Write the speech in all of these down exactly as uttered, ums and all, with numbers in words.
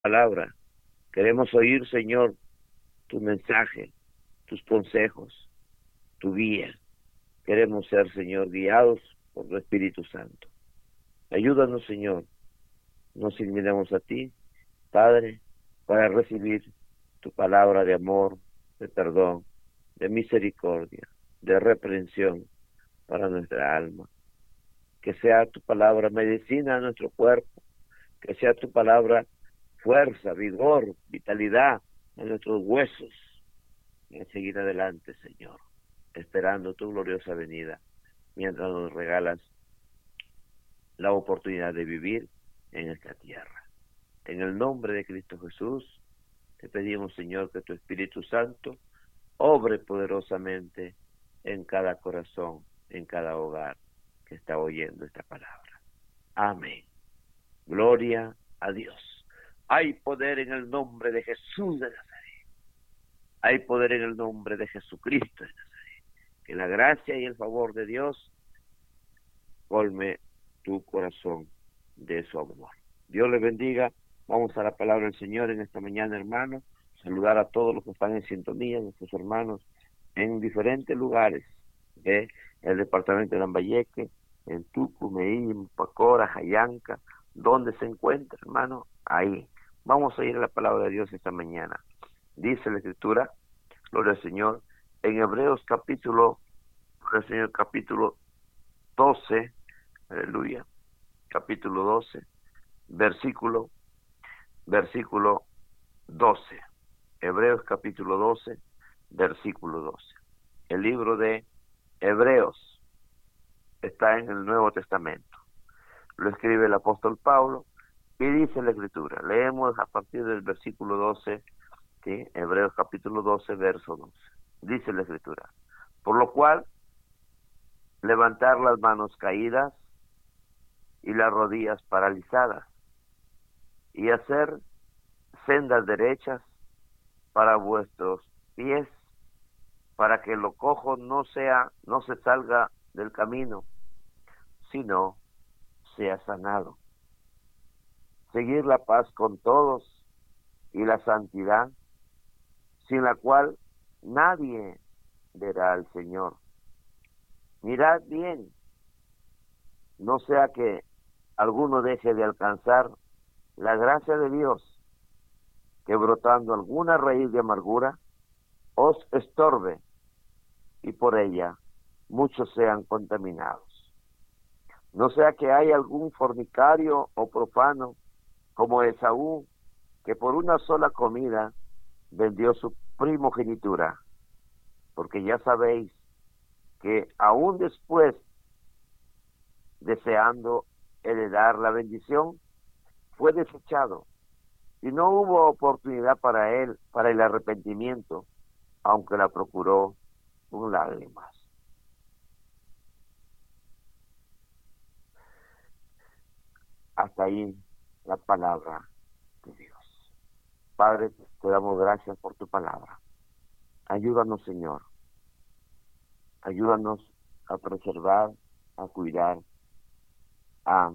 palabra. Queremos oír, Señor, tu mensaje, tus consejos, tu guía. Queremos ser, Señor, guiados por tu Espíritu Santo. Ayúdanos, Señor. Nos inclinamos a ti, Padre, para recibir tu palabra de amor, de perdón, de misericordia, de reprensión para nuestra alma. Que sea tu palabra medicina a nuestro cuerpo, que sea tu palabra fuerza, vigor, vitalidad a nuestros huesos, y a seguir adelante, Señor, esperando tu gloriosa venida, mientras nos regalas la oportunidad de vivir en esta tierra. En el nombre de Cristo Jesús, te pedimos, Señor, que tu Espíritu Santo obre poderosamente en cada corazón, en cada hogar que está oyendo esta palabra. Amén. Gloria a Dios. Hay poder en el nombre de Jesús de Nazaret. Hay poder en el nombre de Jesucristo de Nazaret. Que la gracia y el favor de Dios colme tu corazón de su amor. Dios les bendiga. Vamos a la palabra del Señor en esta mañana, hermano. Saludar a todos los que están en sintonía, nuestros hermanos en diferentes lugares, ¿eh? El departamento de Lambayeque, en Tucu, Medellín, Pacora, Jayanca, donde se encuentra, hermano, ahí. Vamos a ir a la palabra de Dios esta mañana. Dice la Escritura, gloria al Señor, en Hebreos capítulo, gloria al Señor, capítulo doce, aleluya, capítulo doce, versículo, versículo doce. Hebreos capítulo doce, versículo doce. El libro de Hebreos está en el Nuevo Testamento. Lo escribe el apóstol Pablo y dice la Escritura. Leemos a partir del versículo doce, ¿sí? Hebreos capítulo doce, verso doce. Dice la Escritura. Por lo cual, levantar las manos caídas y las rodillas paralizadas y hacer sendas derechas para vuestros pies, para que lo cojo no sea, no se salga del camino, sino sea sanado. Seguir la paz con todos y la santidad, sin la cual nadie verá al Señor. Mirad bien, no sea que alguno deje de alcanzar la gracia de Dios, que brotando alguna raíz de amargura os estorbe y por ella muchos sean contaminados. No sea que haya algún fornicario o profano como Esaú, que por una sola comida vendió su primogenitura, porque ya sabéis que aún después, deseando heredar la bendición, fue desechado, y no hubo oportunidad para él, para el arrepentimiento, aunque la procuró con lágrimas. Hasta ahí la palabra de Dios. Padre, te damos gracias por tu palabra. Ayúdanos, Señor. Ayúdanos a preservar, a cuidar, a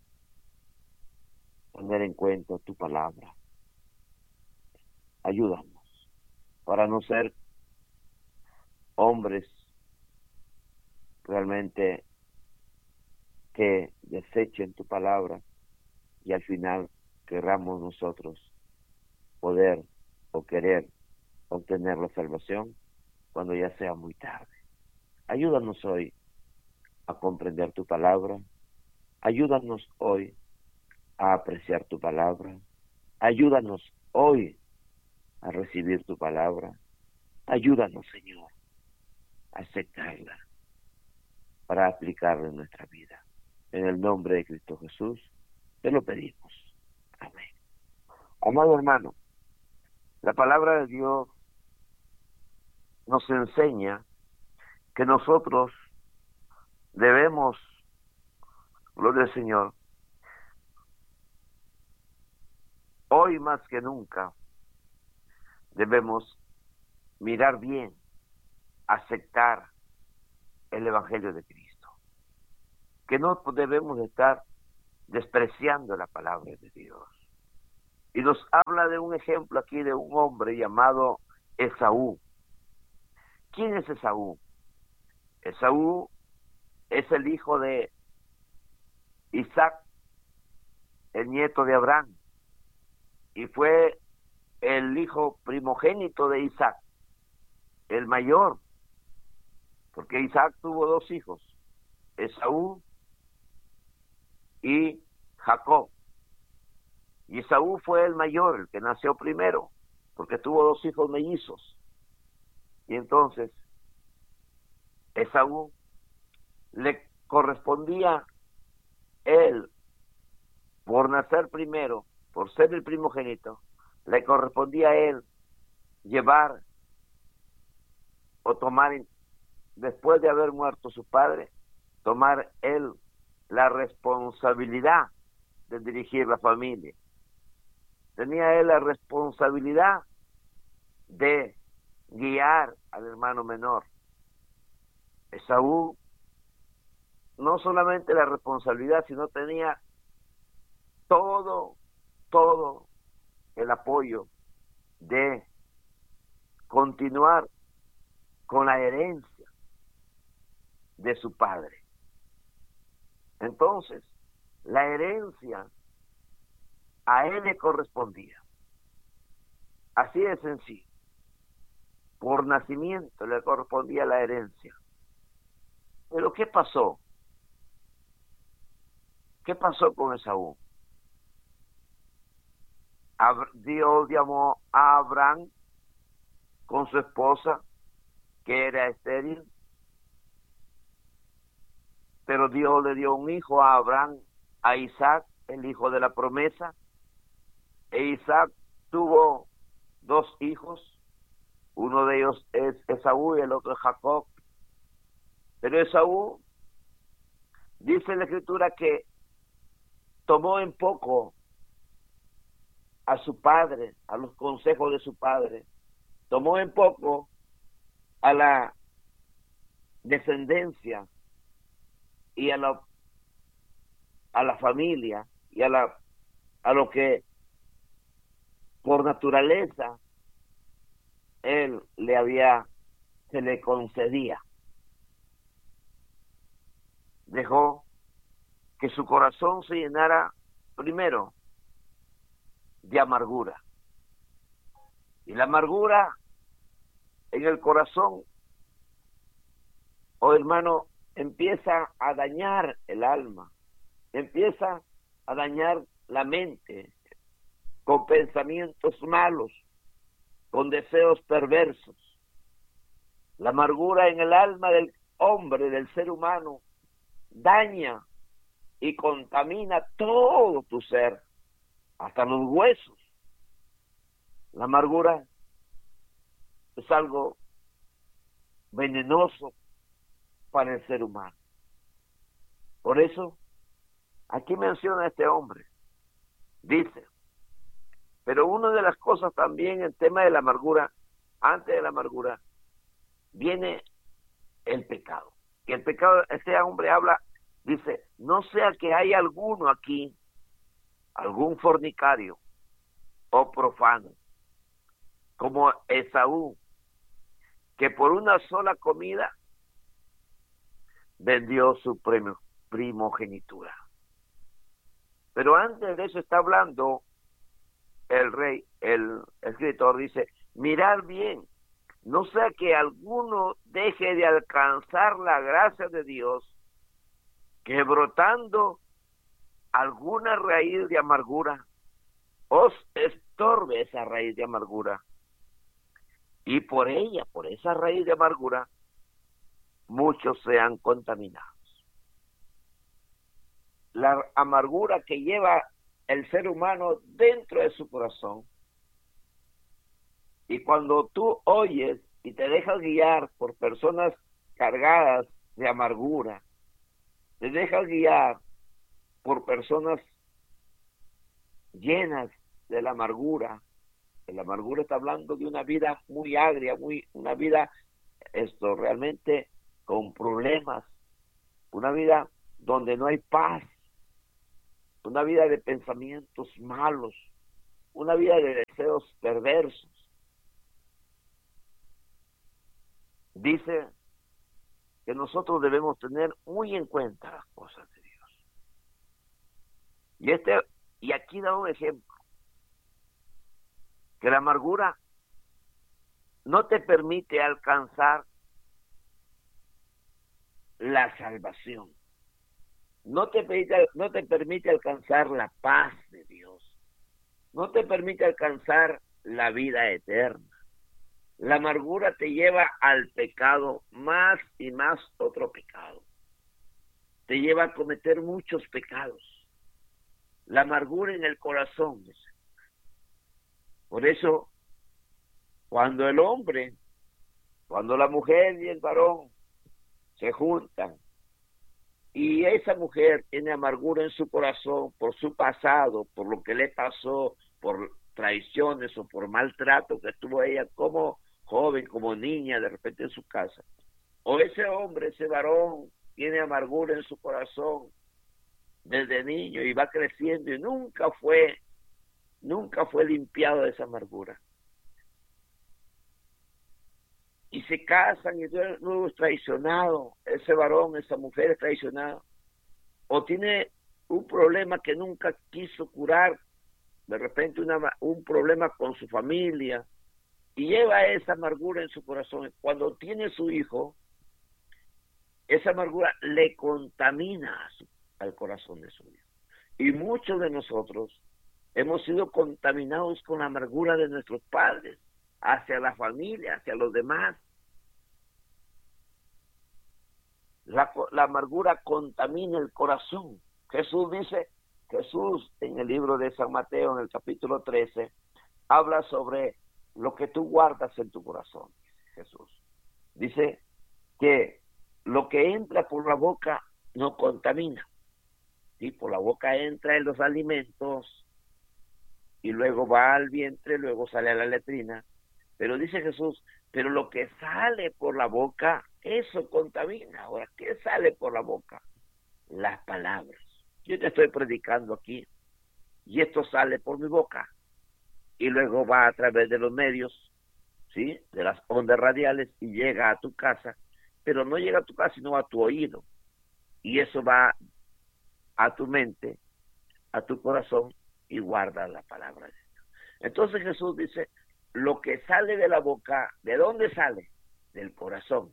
tener en cuenta tu palabra. Ayúdanos para no ser hombres realmente que desechen tu palabra y al final querramos nosotros poder o querer obtener la salvación cuando ya sea muy tarde. Ayúdanos hoy a comprender tu palabra. Ayúdanos hoy a apreciar tu palabra. Ayúdanos hoy a recibir tu palabra. Ayúdanos, Señor, a aceptarla para aplicarla en nuestra vida. En el nombre de Cristo Jesús, te lo pedimos. Amén. Amado hermano, la palabra de Dios nos enseña que nosotros debemos, gloria al Señor, hoy más que nunca, debemos mirar bien, aceptar el Evangelio de Cristo. Que no debemos estar despreciando la palabra de Dios. Y nos habla de un ejemplo aquí de un hombre llamado Esaú. ¿Quién es Esaú? Esaú es el hijo de Isaac, el nieto de Abraham, y fue el hijo primogénito de Isaac, el mayor, porque Isaac tuvo dos hijos, Esaú y Jacob. Y Esaú fue el mayor, el que nació primero, porque tuvo dos hijos mellizos. Y entonces Esaú le correspondía él, por nacer primero, por ser el primogénito, le correspondía a él llevar o tomar, después de haber muerto su padre, tomar él la responsabilidad de dirigir la familia. Tenía él la responsabilidad de guiar al hermano menor. Esaú no solamente la responsabilidad, sino tenía todo, todo el apoyo de continuar con la herencia de su padre. Entonces, la herencia a él le correspondía. Así de sencillo. Por nacimiento le correspondía la herencia. Pero ¿qué pasó? ¿Qué pasó con Esaú? Dios llamó a Abraham con su esposa, que era estéril, pero Dios le dio un hijo a Abraham, a Isaac, el hijo de la promesa, e Isaac tuvo dos hijos, uno de ellos es Esaú y el otro es Jacob. Pero Esaú, dice la Escritura, que tomó en poco a su padre, a los consejos de su padre, tomó en poco a la descendencia y a la a la familia y a la a lo que por naturaleza él le había se le concedía. Dejó que su corazón se llenara primero de amargura. Y la amargura en el corazón, oh hermano, empieza a dañar el alma, empieza a dañar la mente con pensamientos malos, con deseos perversos. La amargura en el alma del hombre, del ser humano, daña y contamina todo tu ser, hasta los huesos. La amargura es algo venenoso para el ser humano. Por eso, aquí menciona a este hombre. Dice, pero una de las cosas también, el tema de la amargura, antes de la amargura, viene el pecado. Que el pecado, este hombre habla, dice, no sea que haya alguno aquí, algún fornicario o profano, como Esaú, que por una sola comida vendió su premio, primogenitura. Pero antes de eso está hablando el rey, el escritor dice, mirad bien, no sea que alguno deje de alcanzar la gracia de Dios, que brotando alguna raíz de amargura os estorbe esa raíz de amargura, y por ella, por esa raíz de amargura, muchos sean contaminados. La amargura que lleva el ser humano dentro de su corazón, y cuando tú oyes y te dejas guiar por personas cargadas de amargura, te dejas guiar por personas llenas de la amargura. La amargura está hablando de una vida muy agria, muy una vida esto realmente con problemas, una vida donde no hay paz, una vida de pensamientos malos, una vida de deseos perversos. Dice que nosotros debemos tener muy en cuenta las cosas de Dios. Y este y aquí da un ejemplo, que la amargura no te permite alcanzar la salvación. No te permite, no te permite alcanzar la paz de Dios. No te permite alcanzar la vida eterna. La amargura te lleva al pecado, más y más otro pecado. Te lleva a cometer muchos pecados. La amargura en el corazón. Por eso, cuando el hombre, cuando la mujer y el varón se juntan, y esa mujer tiene amargura en su corazón por su pasado, por lo que le pasó, por traiciones o por maltrato que tuvo ella como joven, como niña, de repente en su casa. O ese hombre, ese varón, tiene amargura en su corazón desde niño y va creciendo y nunca fue, nunca fue limpiado de esa amargura. Y se casan y luego es traicionado, ese varón, esa mujer es traicionado. O tiene un problema que nunca quiso curar, de repente una, un problema con su familia, y lleva esa amargura en su corazón. Cuando tiene su hijo, esa amargura le contamina a su, al corazón de su hijo. Y muchos de nosotros hemos sido contaminados con la amargura de nuestros padres, hacia la familia, hacia los demás. La, la amargura contamina el corazón. Jesús dice, Jesús en el libro de San Mateo, en el capítulo trece, habla sobre lo que tú guardas en tu corazón. Jesús dice que lo que entra por la boca no contamina. ¿Sí? Por la boca entra en los alimentos y luego va al vientre, luego sale a la letrina. Pero dice Jesús, pero lo que sale por la boca, eso contamina. Ahora, ¿qué sale por la boca? Las palabras. Yo te estoy predicando aquí y esto sale por mi boca y luego va a través de los medios, ¿sí? De las ondas radiales y llega a tu casa, pero no llega a tu casa sino a tu oído y eso va a tu mente, a tu corazón y guarda la palabra de Dios. Entonces Jesús dice, lo que sale de la boca, ¿de dónde sale? Del corazón.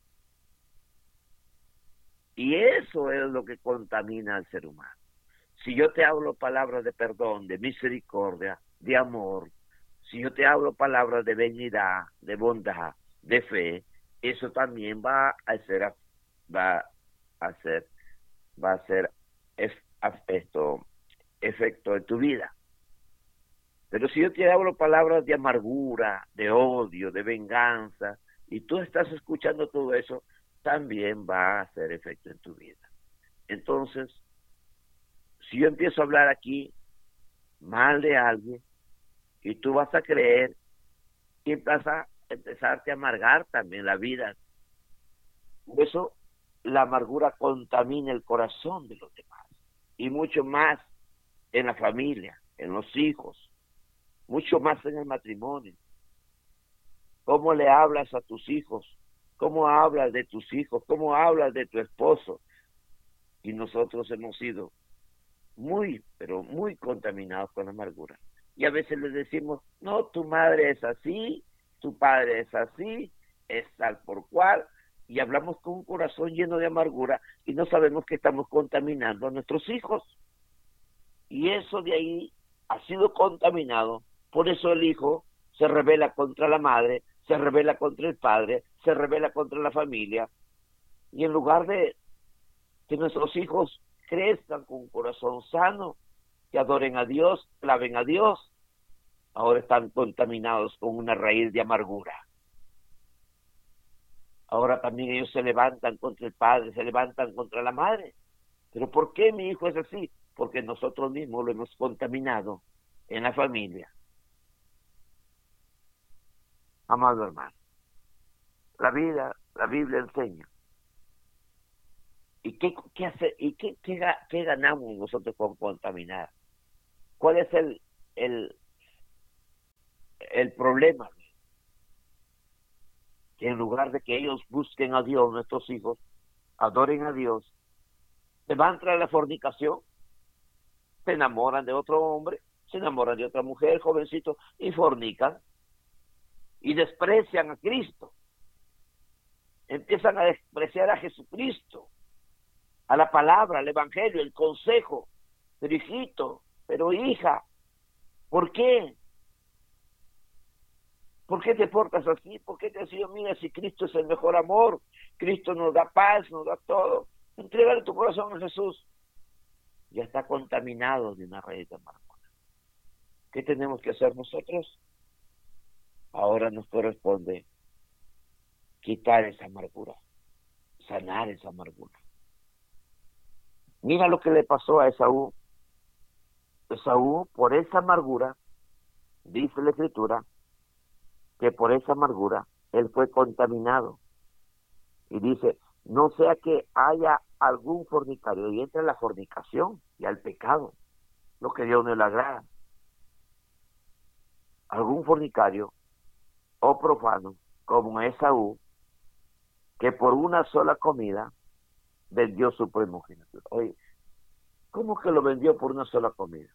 Y eso es lo que contamina al ser humano. Si yo te hablo palabras de perdón, de misericordia, de amor, si yo te hablo palabras de benignidad, de bondad, de fe, eso también va a hacer, va a hacer, va a hacer esto, efecto en tu vida. Pero si yo te hablo palabras de amargura, de odio, de venganza, y tú estás escuchando todo eso, también va a hacer efecto en tu vida. Entonces, si yo empiezo a hablar aquí mal de alguien, y tú vas a creer, y vas a empezarte a amargar también la vida. Por eso, la amargura contamina el corazón de los demás, y mucho más en la familia, en los hijos, mucho más en el matrimonio. ¿Cómo le hablas a tus hijos? ¿Cómo hablas de tus hijos? ¿Cómo hablas de tu esposo? Y nosotros hemos sido muy, pero muy contaminados con la amargura. Y a veces les decimos, no, tu madre es así, tu padre es así, es tal por cual, y hablamos con un corazón lleno de amargura y no sabemos que estamos contaminando a nuestros hijos. Y eso de ahí ha sido contaminado. Por eso el hijo se rebela contra la madre, se rebela contra el padre, se rebela contra la familia. Y en lugar de que nuestros hijos crezcan con un corazón sano, que adoren a Dios, claven a Dios, ahora están contaminados con una raíz de amargura. Ahora también ellos se levantan contra el padre, se levantan contra la madre. ¿Pero por qué mi hijo es así? Porque nosotros mismos lo hemos contaminado en la familia. Amado hermano, la vida, la Biblia enseña. ¿Y qué, qué hace, y qué, qué, qué ganamos nosotros con contaminar? ¿Cuál es el, el, el problema, que en lugar de que ellos busquen a Dios, nuestros hijos, adoren a Dios, se van tras la fornicación, se enamoran de otro hombre, se enamoran de otra mujer, jovencito, y fornican, y desprecian a Cristo. Empiezan a despreciar a Jesucristo, a la palabra, al evangelio, el consejo. Pero hijito, pero hija, ¿por qué? ¿Por qué te portas así? ¿Por qué te has dicho, mira, si Cristo es el mejor amor, Cristo nos da paz, nos da todo? Entrégale tu corazón a Jesús. Ya está contaminado de una raíz de amargura. ¿Qué tenemos que hacer nosotros? Ahora nos corresponde quitar esa amargura, sanar esa amargura. Mira lo que le pasó a Esaú. Esaú, por esa amargura, dice la Escritura, que por esa amargura él fue contaminado. Y dice, no sea que haya algún fornicario, y entra la fornicación y al pecado, lo que Dios no le agrada. Algún fornicario o profano, como Esaú, que por una sola comida vendió su primogenitura. Oye, ¿cómo que lo vendió por una sola comida?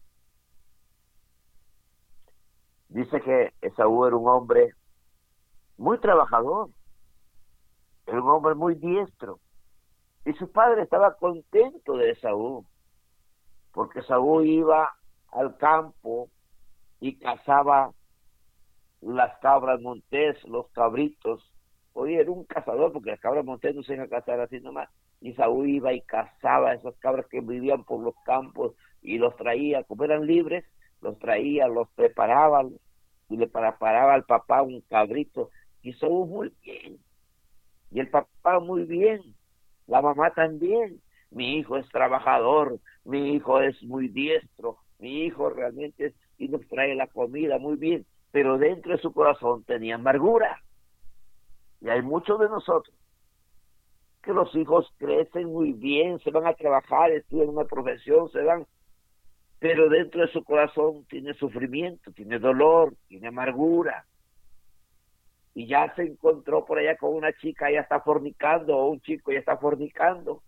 Dice que Esaú era un hombre muy trabajador, era un hombre muy diestro, y su padre estaba contento de Esaú, porque Esaú iba al campo y cazaba las cabras montés, los cabritos. Oye, era un cazador, porque las cabras montés no se iban a cazar así nomás. Y Saúl iba y cazaba esas cabras que vivían por los campos y los traía, como eran libres, los traía, los preparaba y le preparaba al papá un cabrito. Y Saúl muy bien, y el papá muy bien, la mamá también. Mi hijo es trabajador, mi hijo es muy diestro, mi hijo realmente es, y nos trae la comida muy bien, pero dentro de su corazón tenía amargura. Y hay muchos de nosotros que los hijos crecen muy bien, se van a trabajar, estudian una profesión, se van, pero dentro de su corazón tiene sufrimiento, tiene dolor, tiene amargura. Y ya se encontró por allá con una chica, ya está fornicando, o un chico ya está fornicando.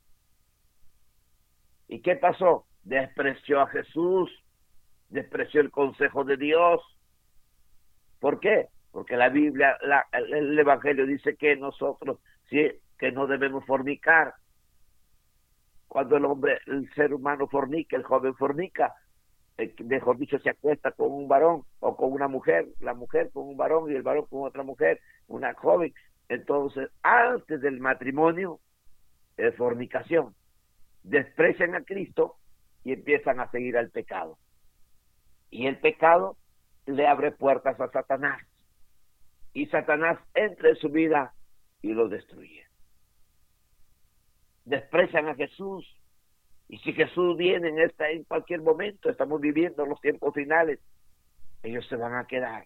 ¿Y qué pasó? Despreció a Jesús, despreció el consejo de Dios. ¿Por qué? Porque la Biblia, la, el Evangelio dice que nosotros, sí, que no debemos fornicar. Cuando el hombre, el ser humano fornica, el joven fornica, eh, mejor dicho, se acuesta con un varón o con una mujer, la mujer con un varón y el varón con otra mujer, una joven. Entonces, antes del matrimonio, es fornicación. Desprecian a Cristo y empiezan a seguir al pecado. Y el pecado le abre puertas a Satanás. Y Satanás entra en su vida y lo destruye. Desprecian a Jesús. Y si Jesús viene en, esta, en cualquier momento, estamos viviendo los tiempos finales, ellos se van a quedar.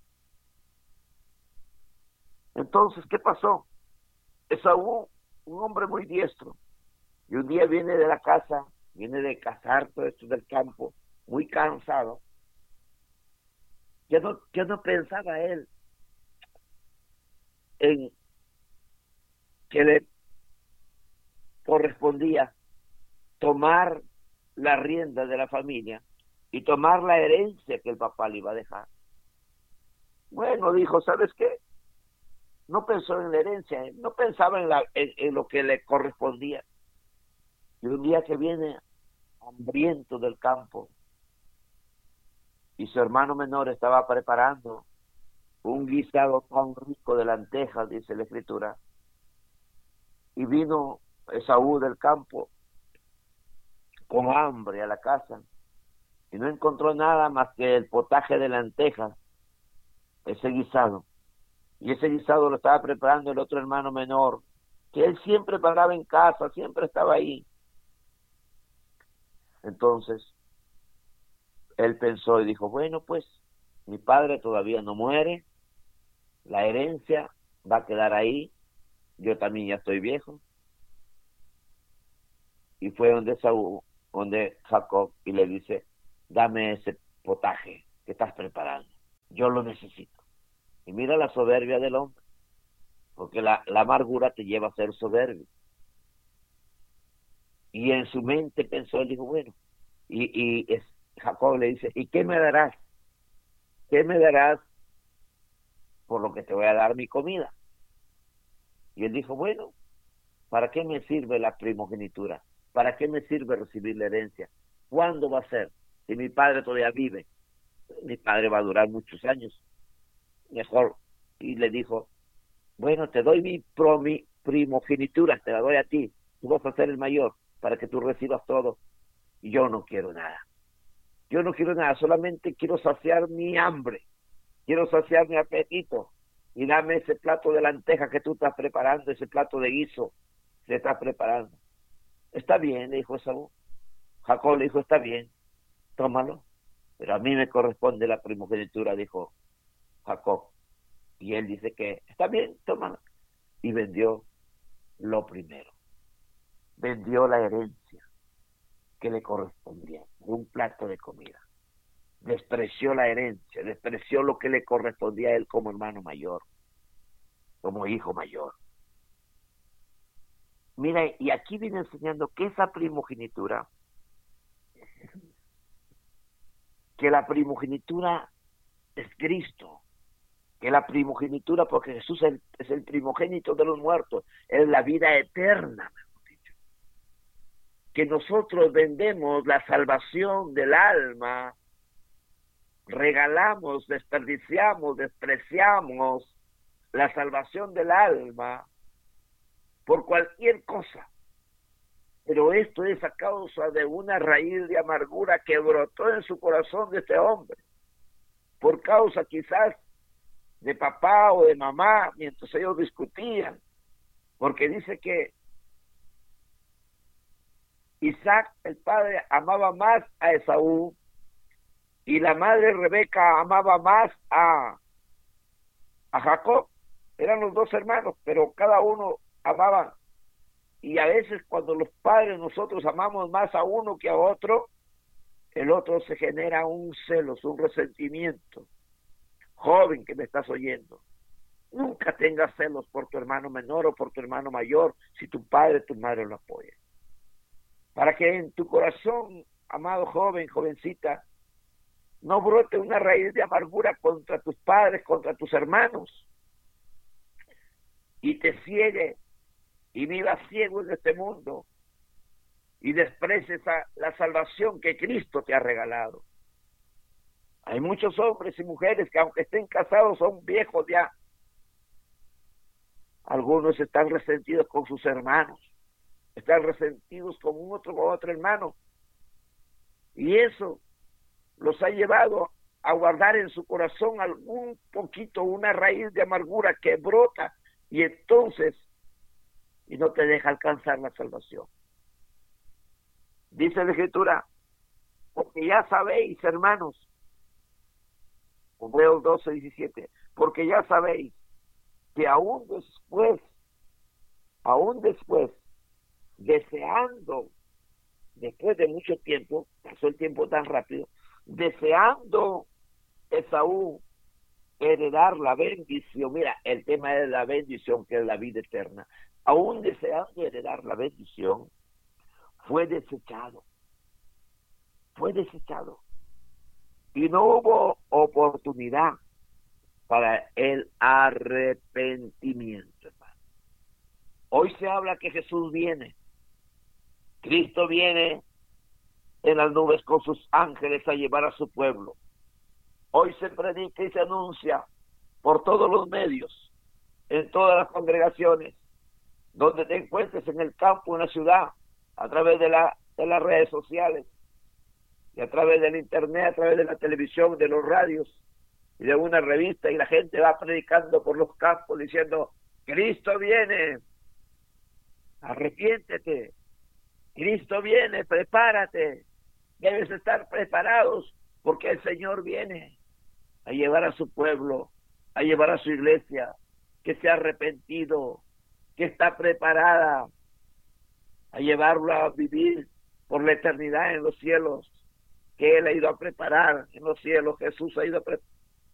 Entonces, ¿qué pasó? Esaú, un hombre muy diestro, y un día viene de la casa, viene de cazar todo esto del campo, muy cansado. Ya no, ya no pensaba él en que le correspondía tomar la rienda de la familia y tomar la herencia que el papá le iba a dejar. Bueno, dijo, ¿sabes qué? No pensó en la herencia, no pensaba en, la, en, en lo que le correspondía. Y un día que viene hambriento del campo y su hermano menor estaba preparando un guisado tan rico de lentejas, dice la Escritura, y vino Esaú del campo con hambre a la casa y no encontró nada más que el potaje de lentejas, ese guisado. Y ese guisado lo estaba preparando el otro hermano menor, que él siempre paraba en casa, siempre estaba ahí. Entonces, él pensó y dijo, bueno, pues, mi padre todavía no muere, la herencia va a quedar ahí, yo también ya estoy viejo. Y fue donde Saúl, donde Jacob, y le dice, dame ese potaje que estás preparando. yo lo necesito. Y mira la soberbia del hombre, porque la, la amargura te lleva a ser soberbio. Y en su mente pensó, él dijo, bueno, y, y es, Jacob le dice, ¿y qué me darás? ¿Qué me darás por lo que te voy a dar mi comida? Y él dijo, bueno, ¿para qué me sirve la primogenitura? ¿Para qué me sirve recibir la herencia? ¿Cuándo va a ser? Si mi padre todavía vive, mi padre va a durar muchos años. Mejor. Y le dijo, bueno, te doy mi, pro, mi primogenitura, te la doy a ti. Tú vas a ser el mayor para que tú recibas todo. Y yo no quiero nada. Yo no quiero nada, solamente quiero saciar mi hambre. Quiero saciar mi apetito. Y dame ese plato de lenteja que tú estás preparando, ese plato de guiso que estás preparando. Está bien, le dijo Esaú. Jacob le dijo, está bien, tómalo. Pero a mí me corresponde la primogenitura, dijo Jacob. Y él dice que, está bien, tómalo. Y vendió lo primero. Vendió la herencia que le correspondía, un plato de comida. Despreció la herencia, despreció lo que le correspondía a él como hermano mayor, como hijo mayor. Mira, y aquí viene enseñando que esa primogenitura, que la primogenitura es Cristo, que la primogenitura, porque Jesús es el, es el primogénito de los muertos, es la vida eterna, mejor dicho. Que nosotros vendemos la salvación del alma, regalamos, desperdiciamos, despreciamos la salvación del alma por cualquier cosa. Pero esto es a causa de una raíz de amargura que brotó en su corazón de este hombre, por causa quizás de papá o de mamá, mientras ellos discutían, porque dice que Isaac, el padre, amaba más a Esaú, y la madre Rebeca amaba más a, a Jacob. Eran los dos hermanos, pero cada uno amaba. Y a veces cuando los padres nosotros amamos más a uno que a otro, el otro se genera un celos, un resentimiento. Joven que me estás oyendo, nunca tengas celos por tu hermano menor o por tu hermano mayor si tu padre o tu madre lo apoyan. Para que en tu corazón, amado joven, jovencita, no brote una raíz de amargura contra tus padres, contra tus hermanos, y te ciegue y vivas ciego en este mundo y desprecies a la salvación que Cristo te ha regalado. Hay muchos hombres y mujeres que aunque estén casados son viejos ya. Algunos están resentidos con sus hermanos, están resentidos con un otro con otro hermano, y eso los ha llevado a guardar en su corazón algún poquito, una raíz de amargura que brota, y entonces, y no te deja alcanzar la salvación. Dice la Escritura, porque ya sabéis, hermanos, Hebreos doce, diecisiete, porque ya sabéis que aún después, aún después, deseando, después de mucho tiempo, pasó el tiempo tan rápido, deseando Esaú heredar la bendición. Mira, el tema es la bendición, que es la vida eterna. Aún deseando heredar la bendición, fue desechado. Fue desechado. Y no hubo oportunidad para el arrepentimiento, hermano. Hoy se habla que Jesús viene. Cristo viene en las nubes con sus ángeles a llevar a su pueblo. Hoy se predica y se anuncia por todos los medios, en todas las congregaciones, donde te encuentres, en el campo, en la ciudad, a través de, la, de las redes sociales, y a través del internet, a través de la televisión, de los radios, y de una revista, y la gente va predicando por los campos diciendo, Cristo viene, arrepiéntete, Cristo viene, prepárate, debes estar preparados, porque el Señor viene a llevar a su pueblo, a llevar a su iglesia, que se ha arrepentido, que está preparada a llevarlo a vivir por la eternidad en los cielos, que Él ha ido a preparar en los cielos. Jesús ha ido a, pre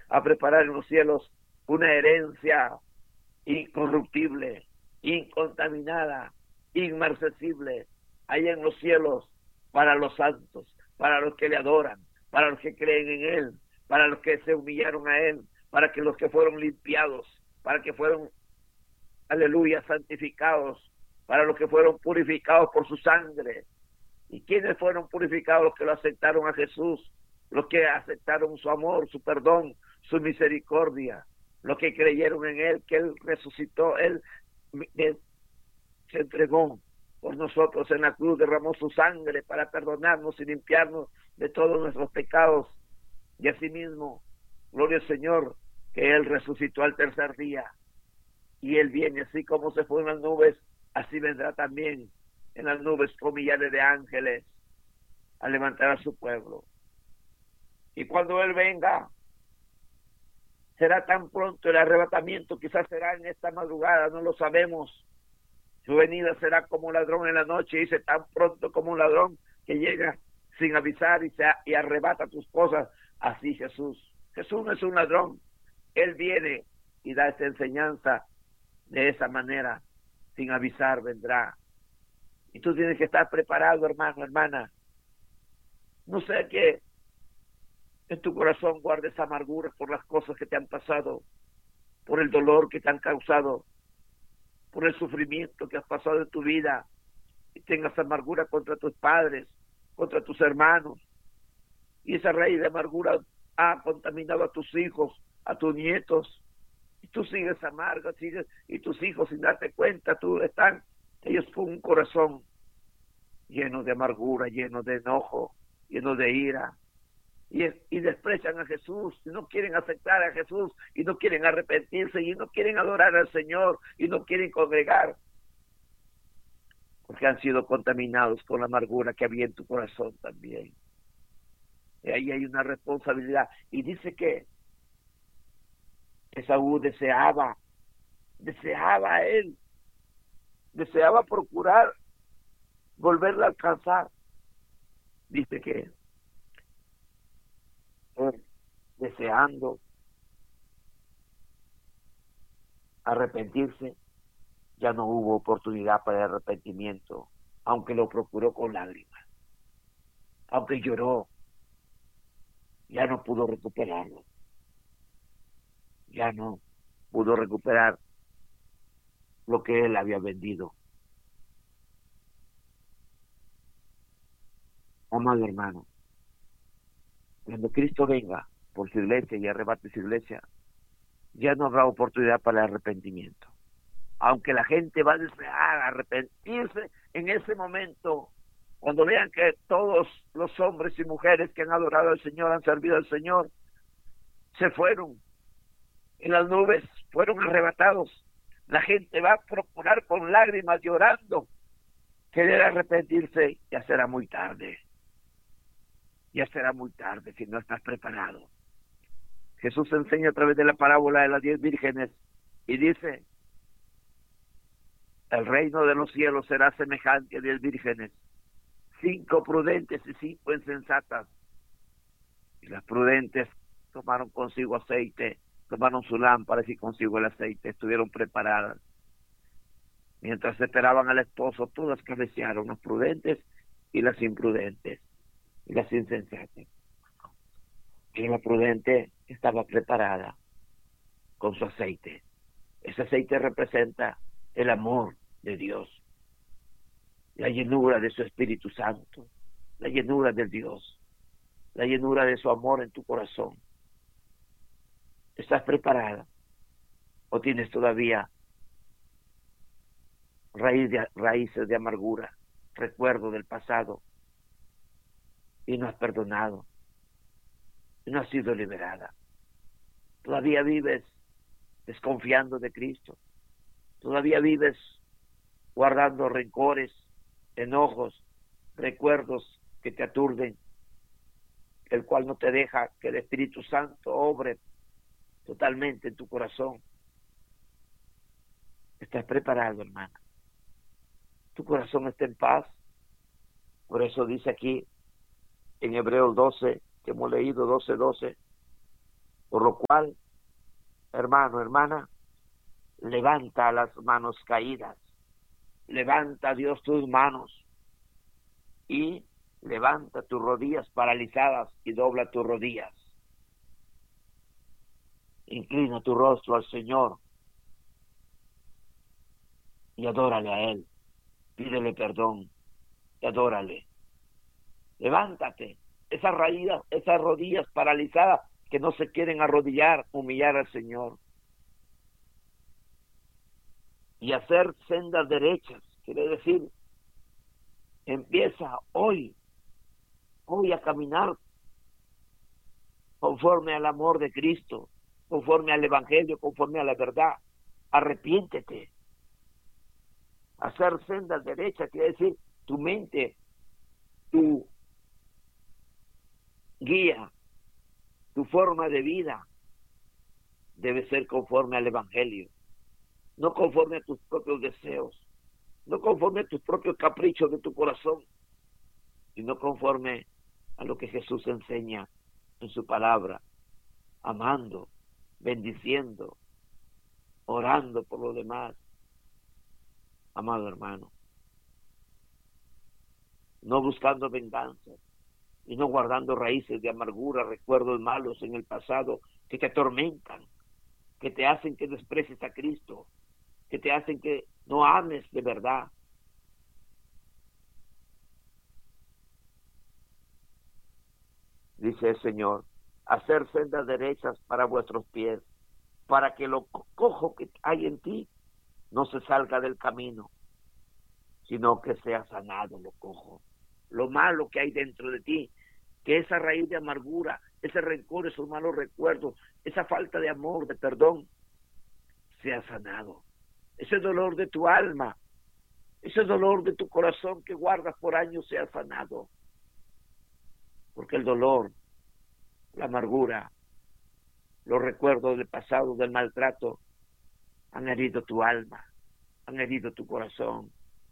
a preparar en los cielos una herencia incorruptible, incontaminada, inmarcesible, allá en los cielos, para los santos, para los que le adoran, para los que creen en Él, para los que se humillaron a Él, para que los que fueron limpiados, para que fueron, aleluya, santificados, para los que fueron purificados por su sangre. ¿Y quiénes fueron purificados? Los que lo aceptaron a Jesús, los que aceptaron su amor, su perdón, su misericordia, los que creyeron en Él, que Él resucitó, Él, Él se entregó por nosotros en la cruz, derramó su sangre para perdonarnos y limpiarnos de todos nuestros pecados. Y asimismo, gloria al Señor, que Él resucitó al tercer día. Y Él viene, así como se fue en las nubes, así vendrá también en las nubes con millares de ángeles a levantar a su pueblo. Y cuando Él venga, será tan pronto el arrebatamiento, quizás será en esta madrugada, no lo sabemos. Su venida será como un ladrón en la noche, dice, tan pronto como un ladrón que llega sin avisar y, se, y arrebata tus cosas. Así Jesús. Jesús no es un ladrón. Él viene y da esta enseñanza de esa manera, sin avisar vendrá. Y tú tienes que estar preparado, hermano, hermana. No sé que en tu corazón guardes amargura por las cosas que te han pasado, por el dolor que te han causado, por el sufrimiento que has pasado en tu vida, y tengas amargura contra tus padres, contra tus hermanos, y esa raíz de amargura ha contaminado a tus hijos, a tus nietos, y tú sigues amargo, sigues, y tus hijos sin darte cuenta, tú están, ellos con un corazón lleno de amargura, lleno de enojo, lleno de ira, y, y desprecian a Jesús, y no quieren aceptar a Jesús, y no quieren arrepentirse, y no quieren adorar al Señor, y no quieren congregar, porque han sido contaminados con la amargura que había en tu corazón también. Y ahí hay una responsabilidad, y dice que Esaú deseaba, deseaba a él, deseaba procurar volverla a alcanzar. Dice que él, deseando arrepentirse, ya no hubo oportunidad para el arrepentimiento, aunque lo procuró con lágrimas, aunque lloró, ya no pudo recuperarlo, ya no pudo recuperar lo que él había vendido. Amado hermano, cuando Cristo venga por su iglesia y arrebate su iglesia, ya no habrá oportunidad para el arrepentimiento. Aunque la gente va a desear arrepentirse en ese momento, cuando vean que todos los hombres y mujeres que han adorado al Señor, han servido al Señor, se fueron en las nubes, fueron arrebatados, la gente va a procurar con lágrimas, llorando, querer arrepentirse. Ya será muy tarde. Ya será muy tarde si no estás preparado. Jesús enseña a través de la parábola de las diez vírgenes y dice: el reino de los cielos será semejante a diez vírgenes, cinco prudentes y cinco insensatas. Y las prudentes tomaron consigo aceite, tomaron su lámpara y consigo el aceite, estuvieron preparadas. Mientras esperaban al esposo, todas cabecearon, las prudentes y las imprudentes, y las insensatas. Y la prudente estaba preparada con su aceite. Ese aceite representa el amor de Dios, la llenura de su Espíritu Santo, la llenura de Dios, la llenura de su amor en tu corazón. ¿Estás preparada? ¿O tienes todavía raíz de, raíces de amargura, recuerdo del pasado, y no has perdonado, y no has sido liberada? Todavía vives desconfiando de Cristo, todavía vives guardando rencores, enojos, recuerdos que te aturden, el cual no te deja que el Espíritu Santo obre totalmente en tu corazón. ¿Estás preparado, hermana? ¿Tu corazón está en paz? Por eso dice aquí en Hebreos doce, que hemos leído doce doce, Por lo cual, hermano, hermana, levanta las manos caídas, levanta, Dios, tus manos y levanta tus rodillas paralizadas y dobla tus rodillas. Inclina tu rostro al Señor y adórale a Él. Pídele perdón y adórale. Levántate. Esas rodillas, esas rodillas paralizadas que no se quieren arrodillar, humillar al Señor. Y hacer sendas derechas. Quiere decir, empieza hoy, hoy a caminar conforme al amor de Cristo, conforme al Evangelio, conforme a la verdad. Arrepiéntete. Hacer sendas derechas quiere decir tu mente, tu guía, tu forma de vida debe ser conforme al Evangelio, no conforme a tus propios deseos, no conforme a tus propios caprichos de tu corazón, sino conforme a lo que Jesús enseña en su palabra, amando, bendiciendo, orando por los demás. Amado hermano, no buscando venganza y no guardando raíces de amargura, recuerdos malos en el pasado que te atormentan, que te hacen que desprecies a Cristo, que te hacen que no ames de verdad. Dice el Señor, hacer sendas derechas para vuestros pies, para que lo cojo que hay en ti no se salga del camino, sino que sea sanado lo cojo. Lo malo que hay dentro de ti, que esa raíz de amargura, ese rencor, esos malos recuerdos, esa falta de amor, de perdón, sea sanado. Ese dolor de tu alma, ese dolor de tu corazón que guardas por años sea sanado. Porque el dolor, la amargura, los recuerdos del pasado, del maltrato, han herido tu alma, han herido tu corazón.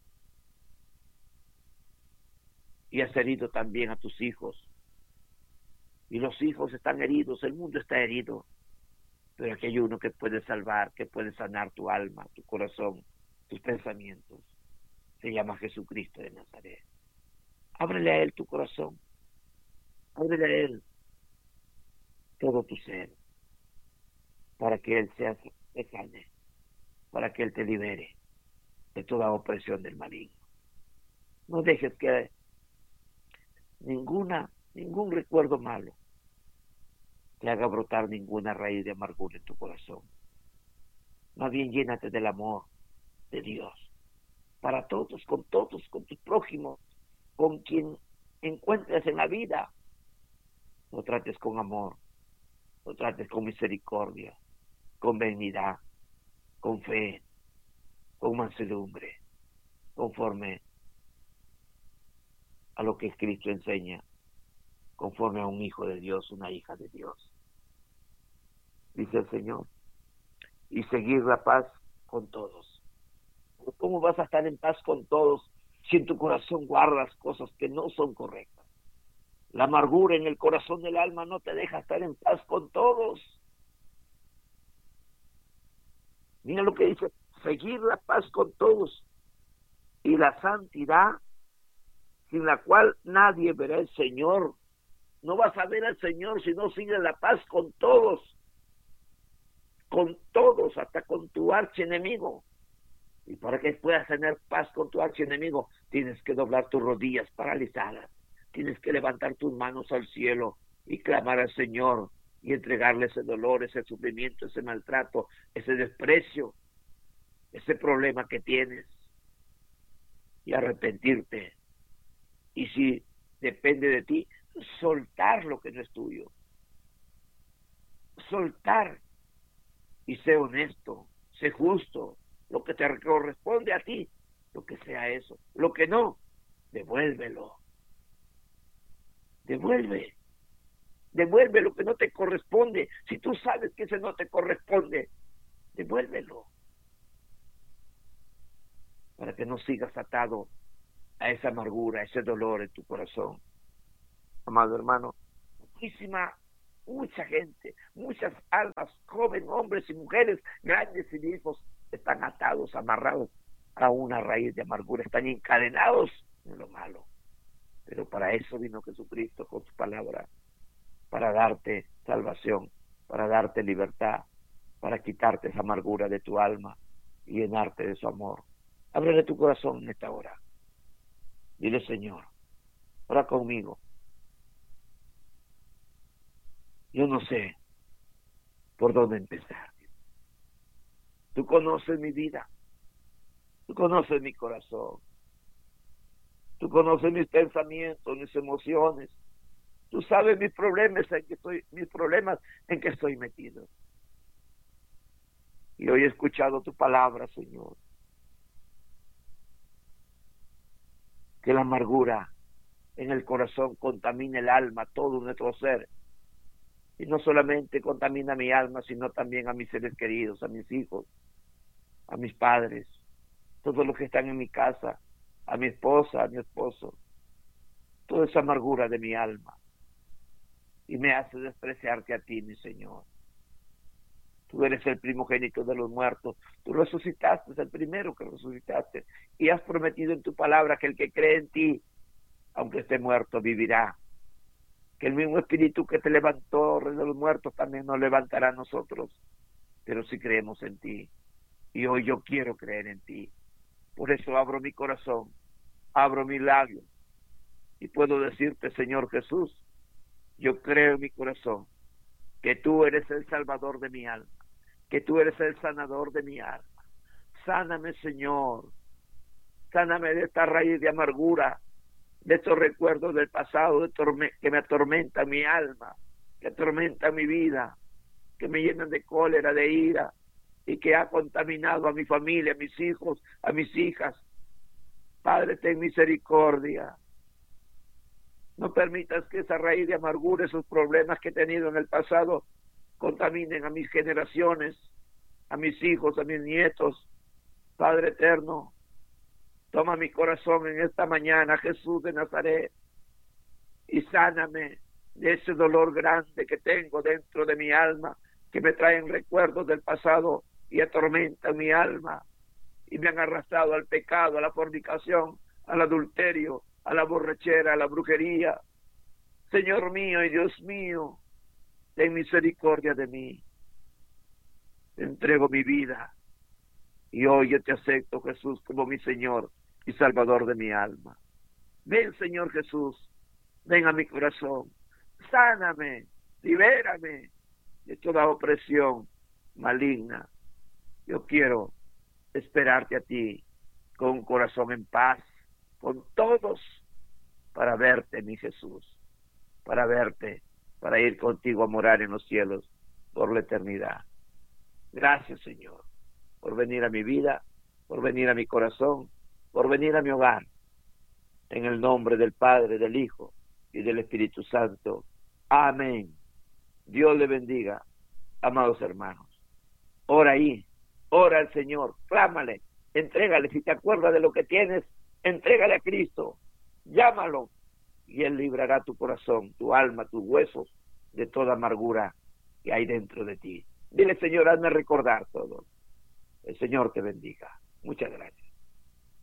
Y has herido también a tus hijos. Y los hijos están heridos, el mundo está herido. Pero aquí hay uno que puede salvar, que puede sanar tu alma, tu corazón, tus pensamientos. Se llama Jesucristo de Nazaret. Ábrele a Él tu corazón. Ábrele a Él todo tu ser. Para que Él sea, te sane. Para que Él te libere de toda opresión del maligno. No dejes que ninguna, ningún recuerdo malo te haga brotar ninguna raíz de amargura en tu corazón. Más bien llénate del amor de Dios. Para todos, con todos, con tus prójimos, con quien encuentres en la vida. Lo trates con amor, lo trates con misericordia, con benignidad, con fe, con mansedumbre, conforme a lo que Cristo enseña, conforme a un hijo de Dios, una hija de Dios. Dice el Señor, y seguir la paz con todos. ¿Cómo vas a estar en paz con todos si en tu corazón guardas cosas que no son correctas? La amargura en el corazón del alma no te deja estar en paz con todos. Mira lo que dice, seguir la paz con todos y la santidad, sin la cual nadie verá al Señor. No vas a ver al Señor si no sigues la paz con todos, con todos, hasta con tu archienemigo. Y para que puedas tener paz con tu archienemigo, tienes que doblar tus rodillas paralizadas, tienes que levantar tus manos al cielo y clamar al Señor y entregarle ese dolor, ese sufrimiento, ese maltrato, ese desprecio, ese problema que tienes, y arrepentirte. Y si depende de ti, soltar lo que no es tuyo. Soltar y sé honesto, sé justo, lo que te corresponde a ti, lo que sea eso. Lo que no, devuélvelo. Devuelve. Devuelve lo que no te corresponde. Si tú sabes que ese no te corresponde, devuélvelo. Para que no sigas atado a esa amargura, a ese dolor en tu corazón. Amado hermano, muchísima Mucha gente, muchas almas, jóvenes, hombres y mujeres, grandes y viejos, están atados, amarrados a una raíz de amargura, están encadenados en lo malo. Pero para eso vino Jesucristo con su palabra, para darte salvación, para darte libertad, para quitarte esa amargura de tu alma y llenarte de su amor. Ábrele tu corazón en esta hora. Dile, Señor, ora conmigo. Yo no sé por dónde empezar. Tú conoces mi vida. Tú conoces mi corazón. Tú conoces mis pensamientos, mis emociones. Tú sabes mis problemas en que estoy, mis problemas en que estoy metido. Y hoy he escuchado tu palabra, Señor. Que la amargura en el corazón contamina el alma, todo nuestro ser. Y no solamente contamina mi alma, sino también a mis seres queridos, a mis hijos, a mis padres, todos los que están en mi casa, a mi esposa, a mi esposo. Toda esa amargura de mi alma. Y me hace despreciarte a ti, mi Señor. Tú eres el primogénito de los muertos. Tú resucitaste, es el primero que resucitaste. Y has prometido en tu palabra que el que cree en ti, aunque esté muerto, vivirá. Que el mismo espíritu que te levantó de los muertos también nos levantará a nosotros. Pero si creemos en ti. Y hoy yo quiero creer en ti. Por eso abro mi corazón, abro mis labios. Y puedo decirte, Señor Jesús, yo creo en mi corazón que tú eres el salvador de mi alma, que tú eres el sanador de mi alma. Sáname, Señor. Sáname de esta raíz de amargura, de estos recuerdos del pasado de que me atormentan mi alma, que atormentan mi vida, que me llenan de cólera, de ira, y que ha contaminado a mi familia, a mis hijos, a mis hijas. Padre, ten misericordia. No permitas que esa raíz de amargura, esos problemas que he tenido en el pasado, contaminen a mis generaciones, a mis hijos, a mis nietos. Padre eterno, toma mi corazón en esta mañana, Jesús de Nazaret, y sáname de ese dolor grande que tengo dentro de mi alma, que me traen recuerdos del pasado y atormentan mi alma, y me han arrastrado al pecado, a la fornicación, al adulterio, a la borrachera, a la brujería. Señor mío y Dios mío, ten misericordia de mí. Te entrego mi vida, y hoy yo te acepto, Jesús, como mi Señor y Salvador de mi alma. Ven, Señor Jesús, ven a mi corazón, sáname, libérame de toda opresión maligna. Yo quiero esperarte a ti con un corazón en paz, con todos, para verte, mi Jesús, para verte, para ir contigo a morar en los cielos por la eternidad. Gracias, Señor, por venir a mi vida, por venir a mi corazón, por venir a mi hogar. En el nombre del Padre, del Hijo y del Espíritu Santo. Amén. Dios le bendiga, amados hermanos. Ora ahí, ora al Señor, clámale, entrégale. Si te acuerdas de lo que tienes, entrégale a Cristo, llámalo, y Él librará tu corazón, tu alma, tus huesos de toda amargura que hay dentro de ti. Dile, Señor, hazme recordar todo. El Señor te bendiga. Muchas gracias.